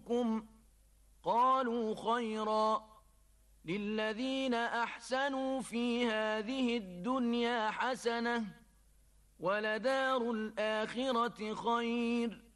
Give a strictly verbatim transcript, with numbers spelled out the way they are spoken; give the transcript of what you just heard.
ربكم قالوا خيرا للذين أحسنوا في هذه الدنيا حسنة ولدار الآخرة خير